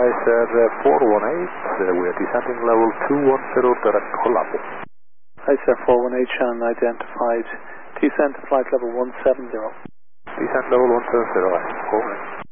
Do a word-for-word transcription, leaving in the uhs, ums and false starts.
Hi sir, uh, four one eight, uh, we are descending level two one zero direct Colombo. Hi sir, four one eight, Shannon identified. Descent to flight level one seven zero. Descent level one seven zero, over.